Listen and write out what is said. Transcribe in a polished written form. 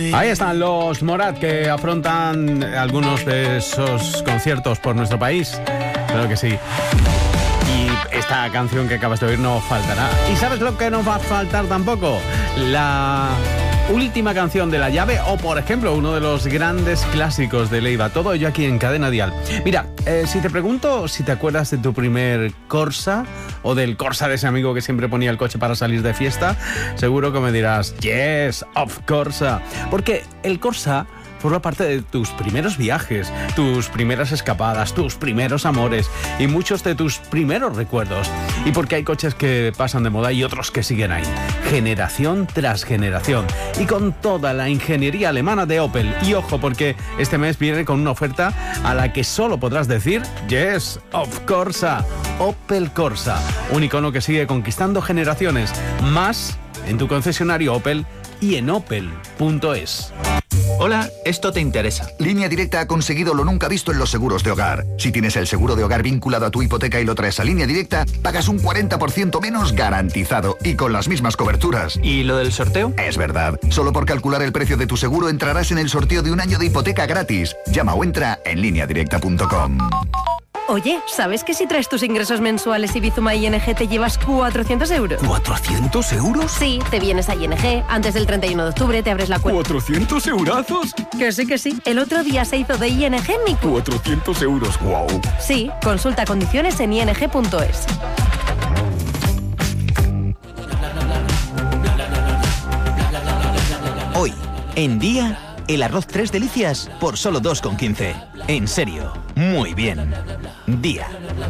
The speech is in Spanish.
Ahí están los Morat, que afrontan algunos de esos conciertos por nuestro país. Claro que sí. Y esta canción que acabas de oír no faltará. ¿Y sabes lo que no va a faltar tampoco? La última canción de La Llave, o por ejemplo uno de los grandes clásicos de Leiva. Todo ello aquí en Cadena Dial. Mira, si te pregunto si te acuerdas de tu primer Corsa, o del Corsa de ese amigo que siempre ponía el coche para salir de fiesta, seguro que me dirás yes, of Corsa, porque el Corsa forma parte de tus primeros viajes, tus primeras escapadas, tus primeros amores y muchos de tus primeros recuerdos. Y porque hay coches que pasan de moda y otros que siguen ahí, generación tras generación, y con toda la ingeniería alemana de Opel. Y ojo, porque este mes viene con una oferta a la que solo podrás decir yes, of Corsa. Opel Corsa, un icono que sigue conquistando generaciones. Más en tu concesionario Opel y en opel.es. Hola, esto te interesa. Línea Directa ha conseguido lo nunca visto en los seguros de hogar. Si tienes el seguro de hogar vinculado a tu hipoteca y lo traes a Línea Directa, pagas un 40% menos garantizado y con las mismas coberturas. ¿Y lo del sorteo? Es verdad. Solo por calcular el precio de tu seguro entrarás en el sorteo de un año de hipoteca gratis. Llama o entra en lineadirecta.com. Oye, ¿sabes que si traes tus ingresos mensuales y Bizuma ING te llevas 400 euros? ¿400 euros? Sí, te vienes a ING, antes del 31 de octubre te abres la cuenta. ¿400 eurazos? Que sí, que sí. El otro día se hizo de ING mi cuenta. 400 euros, wow. Sí, consulta condiciones en ing.es. Hoy, en Día, el arroz 3 delicias por solo 2,15. En serio, muy bien. Día.